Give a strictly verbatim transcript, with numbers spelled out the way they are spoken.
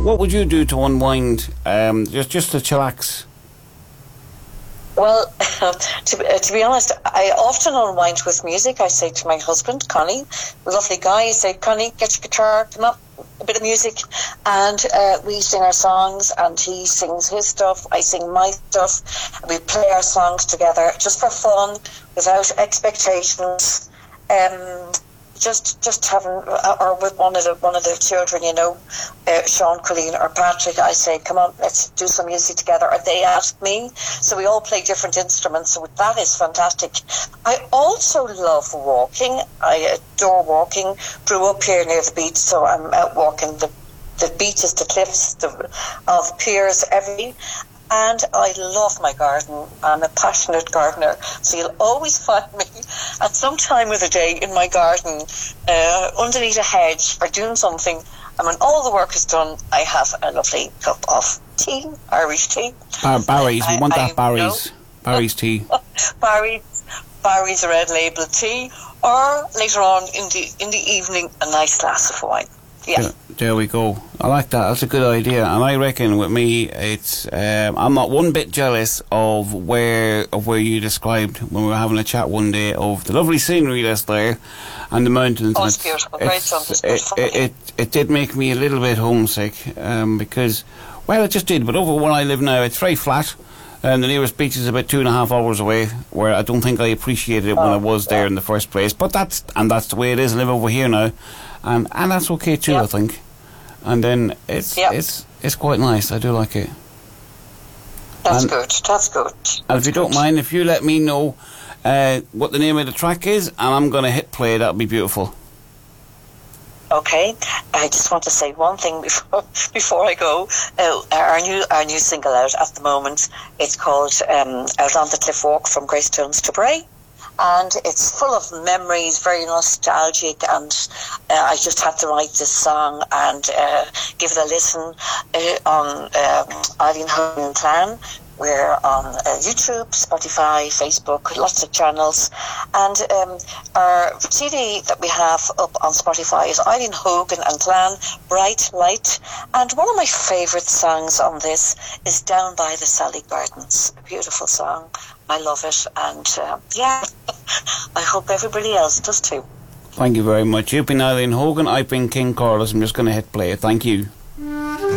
what would you do to unwind, um, just, just to chillax? Well, to, uh, to be honest, I often unwind with music. I say to my husband, Connie, lovely guy, I say, Connie, get your guitar, come up, a bit of music, and uh, we sing our songs, and he sings his stuff, I sing my stuff, we play our songs together, just for fun, without expectations. Um, just just having, or with one of the one of the children, you know, uh, Sean, Colleen or Patrick, I say, come on, let's do some music together, or they ask me, so we all play different instruments, so that is fantastic. I also love walking. I adore walking. Grew up here near the beach, so I'm out walking the the beaches, the cliffs, the of piers, everything. And I love my garden. I'm a passionate gardener, so you'll always find me at some time of the day in my garden, uh, underneath a hedge, or doing something. And when all the work is done, I have a lovely cup of tea, Irish tea. Bar- Barry's, we want I, that Barry's. know. Barry's tea. Barry's, Barry's red label tea, or later on in the in the evening, a nice glass of wine. Yeah. There, there we go. I like that. That's a good idea. And I reckon with me, it's um, I'm not one bit jealous of where of where you described when we were having a chat one day of the lovely scenery that's there and the mountains. Oh, and it's, it's beautiful. Great it's, it, it, it, it did make me a little bit homesick um, because, well, it just did. But over where I live now, it's very flat. And the nearest beach is about two and a half hours away, where I don't think I appreciated it when oh, I was there yeah. in the first place. But that's and that's the way it is. I live over here now, and and that's okay too, yep. I think. And then it's yep. it's it's quite nice. I do like it. That's and, good. That's good. And That's if you good. don't mind, if you let me know uh, what the name of the track is, and I'm going to hit play, that'll be beautiful. Okay, I just want to say one thing before before I go. Uh, our new our new single out at the moment. It's called um, "Out on the Cliff Walk" from Greystones to Bray, and it's full of memories, very nostalgic. And uh, I just had to write this song and uh, give it a listen uh, on um, Eileen Hogan Clan. We're on uh, YouTube, Spotify, Facebook, lots of channels. And um, our C D that we have up on Spotify is Eileen Hogan and Clan, Bright Light. And one of my favourite songs on this is Down by the Sally Gardens. A beautiful song. I love it. And uh, yeah, I hope everybody else does too. Thank you very much. You've been Eileen Hogan, I've been King Carlos. I'm just going to hit play. Thank you.